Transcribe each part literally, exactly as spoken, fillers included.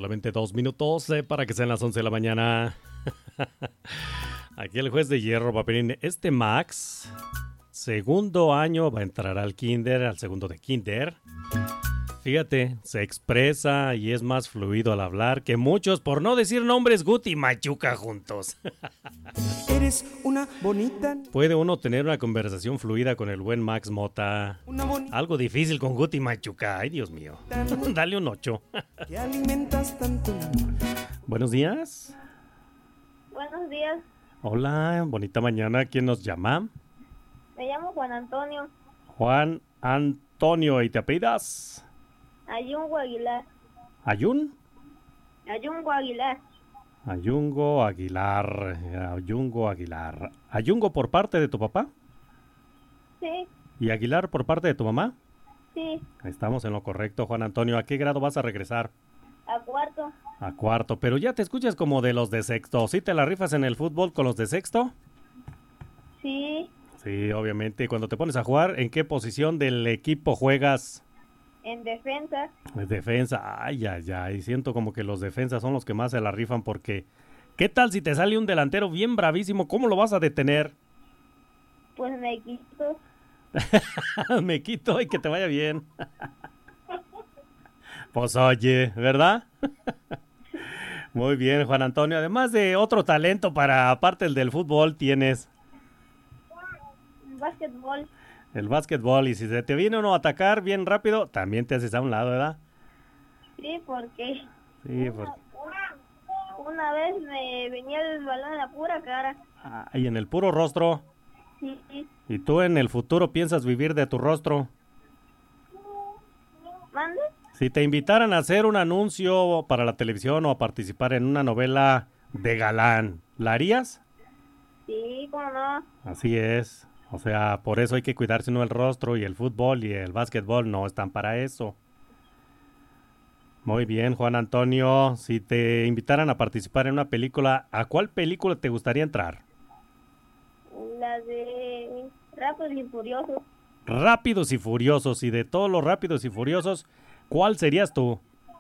solamente dos minutos eh, para que sean las once de la mañana. Aquí el juez de hierro, papelín. Este Max, segundo año, va a entrar al kinder, al segundo de kinder. Fíjate, se expresa y es más fluido al hablar que muchos, por no decir nombres, Guti y Machuca juntos. Eres una bonita. Puede uno tener una conversación fluida con el buen Max Mota. Una bonita. Algo difícil con Guti y Machuca. Ay, Dios mío. Dale un ocho. Que alimentas tanto. Buenos días. Buenos días, Hola, bonita mañana. ¿Quién nos llama? me llamo Juan Antonio Juan Antonio. ¿Y te apellidas? Ayungo Aguilar. ¿Ayun? Ayungo Aguilar. Ayungo Aguilar. Ayungo Aguilar. ¿Ayungo por parte de tu papá? Sí, ¿Y Aguilar por parte de tu mamá? sí, Estamos en lo correcto, Juan Antonio. ¿A qué grado vas a regresar? a cuarto. A cuarto, pero ya te escuchas como de los de sexto. ¿Sí te la rifas en el fútbol con los de sexto? Sí, Sí, obviamente. Cuando te pones a jugar, ¿en qué posición del equipo juegas? en defensa. Pues defensa. Ay, ay, ay. Siento como que los defensas son los que más se la rifan porque... ¿Qué tal si te sale un delantero bien bravísimo? ¿Cómo lo vas a detener? Pues me quito. Me quito y que te vaya bien. Pues oye, ¿verdad? Muy bien, Juan Antonio. Además de otro talento para, aparte el del fútbol, tienes Básquetbol. el básquetbol. Y si se te viene uno a atacar bien rápido, también te haces a un lado, ¿verdad? Sí, porque Sí, por... una vez me venía el balón en la pura cara. Ay, en el puro rostro. Sí, sí. ¿Y tú en el futuro piensas vivir de tu rostro? ¿Mande? Si te invitaran a hacer un anuncio para la televisión o a participar en una novela de galán, ¿la harías? Sí, cómo no. Así es. O sea, por eso hay que cuidarse uno el rostro y el fútbol y el básquetbol no están para eso. Muy bien, Juan Antonio. Si te invitaran a participar en una película, ¿a cuál película te gustaría entrar? La de Rápidos y Furiosos. Rápidos y Furiosos. Y de todos los Rápidos y Furiosos, ¿cuál serías tú?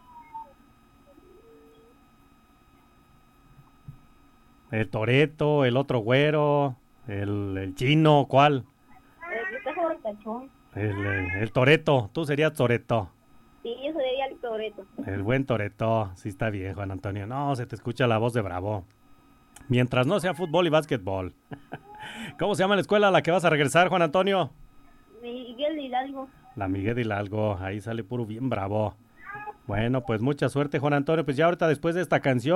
¿El Toretto, el otro güero, el, el chino, cuál? El que está sobre el cachón. El, el, el Toretto, tú serías Toretto. Sí, yo sería el Toretto. El buen Toretto, sí está bien, Juan Antonio. No, se te escucha la voz de bravo. Mientras no sea fútbol y básquetbol. ¿Cómo se llama la escuela a la que vas a regresar, Juan Antonio? Miguel Hidalgo. La Miguel Hidalgo, ahí sale puro bien bravo. Bueno, pues mucha suerte, Juan Antonio. Pues ya ahorita después de esta canción